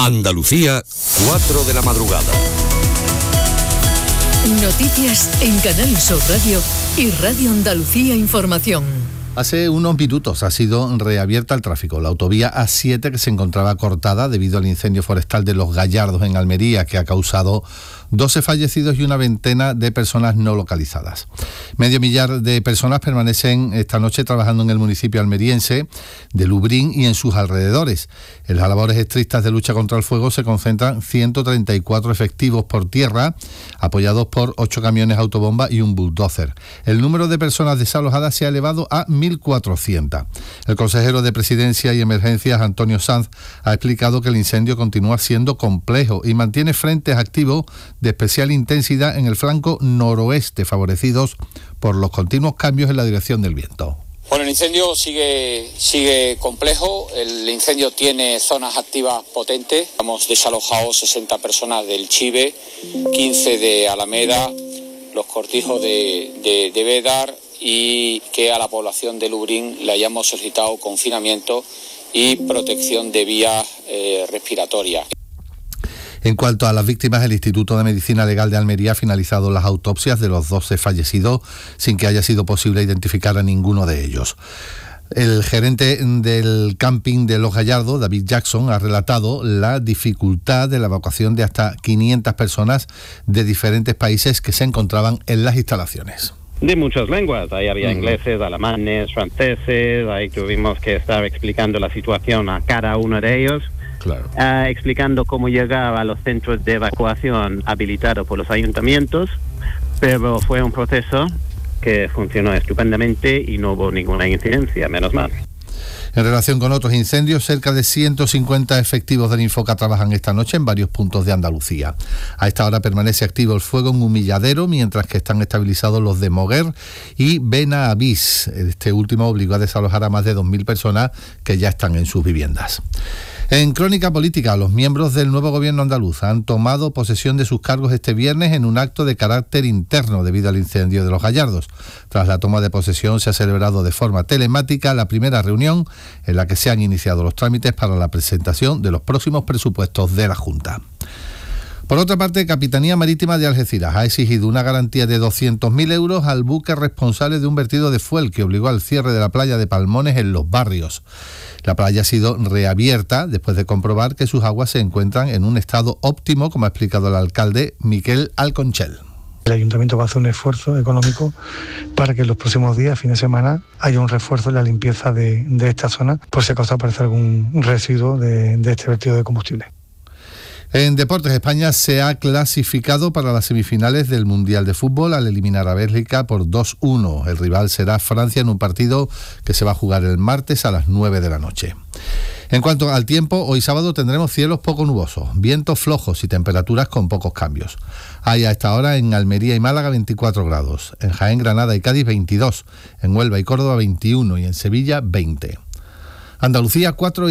Andalucía, 4 de la madrugada. Noticias en Canal Sur Radio y Radio Andalucía Información. Hace unos minutos ha sido reabierta el tráfico. La autovía A7, que se encontraba cortada debido al incendio forestal de Los Gallardos en Almería, que ha causado 12 fallecidos y una veintena de personas no localizadas. Medio millar de personas permanecen esta noche trabajando en el municipio almeriense de Lubrín y en sus alrededores. En las labores estrictas de lucha contra el fuego se concentran 134 efectivos por tierra, apoyados por 8 camiones autobomba y un bulldozer. El número de personas desalojadas se ha elevado a 1.400. El consejero de Presidencia y Emergencias, Antonio Sanz, ha explicado que el incendio continúa siendo complejo y mantiene frentes activos de especial intensidad en el flanco noroeste, favorecidos por los continuos cambios en la dirección del viento. Bueno, el incendio sigue complejo. El incendio tiene zonas activas potentes. Hemos desalojado 60 personas del Chive, 15 de Alameda, los cortijos de Bédar, y que a la población de Lubrín le hayamos solicitado confinamiento y protección de vías respiratorias. En cuanto a las víctimas, el Instituto de Medicina Legal de Almería ha finalizado las autopsias de los 12 fallecidos sin que haya sido posible identificar a ninguno de ellos. El gerente del camping de Los Gallardos, David Jackson, ha relatado la dificultad de la evacuación de hasta 500 personas de diferentes países que se encontraban en las instalaciones. De muchas lenguas, ahí había ingleses, alemanes, franceses, ahí tuvimos que estar explicando la situación a cada uno de ellos. Claro. Explicando cómo llegaba a los centros de evacuación habilitados por los ayuntamientos, pero fue un proceso que funcionó estupendamente y no hubo ninguna incidencia, menos mal. En relación con otros incendios, cerca de 150 efectivos del Infoca trabajan esta noche en varios puntos de Andalucía. A esta hora permanece activo el fuego en Humilladero, mientras que están estabilizados los de Moguer y Benavís. Este último obligó a desalojar a más de 2.000 personas que ya están en sus viviendas. En crónica política, los miembros del nuevo gobierno andaluz han tomado posesión de sus cargos este viernes en un acto de carácter interno debido al incendio de Los Gallardos. Tras la toma de posesión se ha celebrado de forma telemática la primera reunión en la que se han iniciado los trámites para la presentación de los próximos presupuestos de la Junta. Por otra parte, Capitanía Marítima de Algeciras ha exigido una garantía de 200.000 euros al buque responsable de un vertido de fuel que obligó al cierre de la playa de Palmones en Los Barrios. La playa ha sido reabierta después de comprobar que sus aguas se encuentran en un estado óptimo, como ha explicado el alcalde Miquel Alconchel. El ayuntamiento va a hacer un esfuerzo económico para que en los próximos días, fin de semana, haya un refuerzo en la limpieza de esta zona, por si acaso aparece algún residuo de este vertido de combustible. En deportes, España se ha clasificado para las semifinales del Mundial de Fútbol al eliminar a Bélgica por 2-1. El rival será Francia en un partido que se va a jugar el martes a las 9 de la noche. En cuanto al tiempo, hoy sábado tendremos cielos poco nubosos, vientos flojos y temperaturas con pocos cambios. Hay a esta hora en Almería y Málaga 24 grados, en Jaén, Granada y Cádiz 22, en Huelva y Córdoba 21 y en Sevilla 20. Andalucía 4